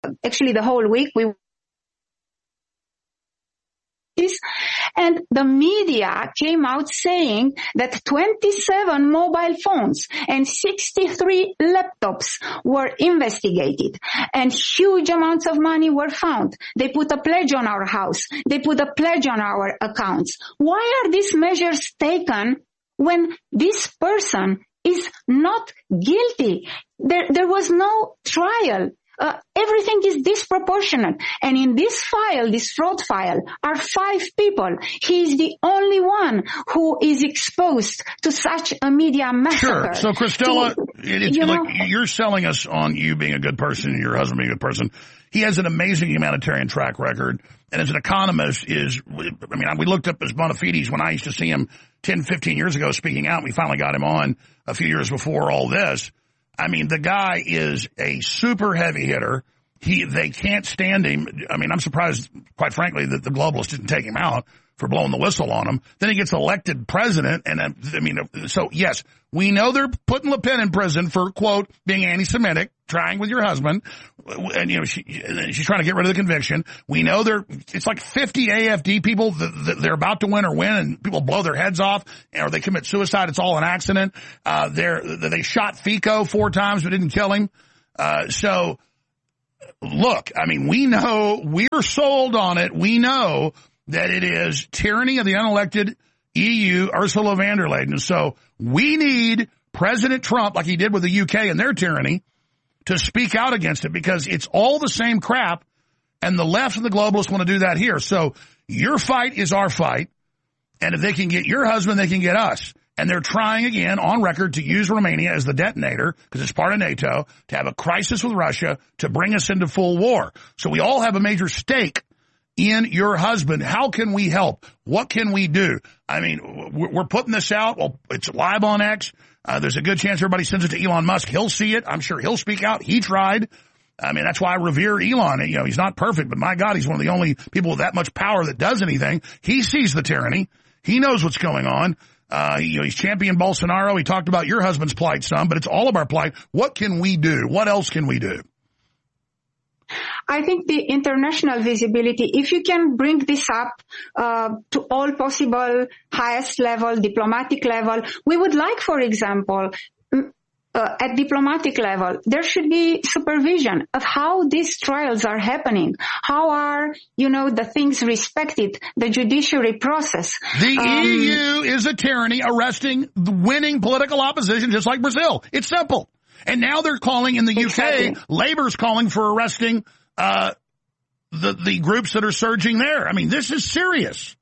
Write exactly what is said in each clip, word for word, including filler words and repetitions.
actually the whole week. We And the media came out saying that twenty-seven mobile phones and sixty-three laptops were investigated and huge amounts of money were found. They put a pledge on our house. They put a pledge on our accounts. Why are these measures taken when this person is not guilty? There, there was no trial. Uh, everything is disproportionate. And in this file, this fraud file, are five people. He is the only one who is exposed to such a media massacre. Sure. So, Cristela, to, it's you like know, you're selling us on you being a good person and your husband being a good person. He has an amazing humanitarian track record. And as an economist is, I mean, we looked up his bona fides when I used to see him ten, fifteen years ago speaking out. We finally got him on a few years before all this. I mean, the guy is a super heavy hitter. He, they can't stand him. I mean, I'm surprised, quite frankly, that the globalists didn't take him out for blowing the whistle on him. Then he gets elected president. And uh, I mean, so yes, we know they're putting Le Pen in prison for, quote, being anti-Semitic, trying with your husband. And, you know, she, she's trying to get rid of the conviction. We know they're, it's like fifty A F D people that, that they're about to win or win and people blow their heads off or they commit suicide. It's all an accident. Uh, they're, they shot Fico four times but didn't kill him. Uh, so look, I mean, we know we're sold on it. We know that it is tyranny of the unelected E U, Ursula von der Leyen. So we need President Trump, like he did with the U K and their tyranny, to speak out against it because it's all the same crap, and the left and the globalists want to do that here. So your fight is our fight, and if they can get your husband, they can get us. And they're trying again on record to use Romania as the detonator, because it's part of NATO, to have a crisis with Russia to bring us into full war. So we all have a major stake in your husband. How can we help? What can we do? I mean, we're putting this out. Well, it's live on X. Uh, there's a good chance everybody sends it to Elon Musk. He'll see it. I'm sure he'll speak out. He tried. I mean, that's why I revere Elon. You know, he's not perfect, but my God, he's one of the only people with that much power that does anything. He sees the tyranny. He knows what's going on. Uh, you know, he's championed Bolsonaro. He talked about your husband's plight some, but it's all of our plight. What can we do? What else can we do? I think the international visibility, if you can bring this up uh, to all possible highest level, diplomatic level, we would like, for example, uh, at diplomatic level, there should be supervision of how these trials are happening. How are, you know, the things respected, the judiciary process. The um, E U is a tyranny arresting the winning political opposition just like Brazil. It's simple. And now they're calling in the exactly. U K, Labour's calling for arresting uh the the groups that are surging there. I mean, this is serious.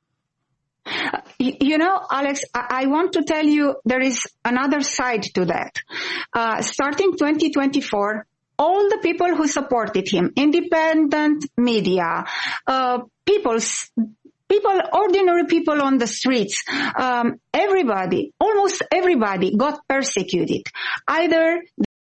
You know, Alex, I want to tell you there is another side to that. Uh, starting twenty twenty-four, all the people who supported him, independent media, uh, people, people, ordinary people on the streets, um, everybody, almost everybody got persecuted. Either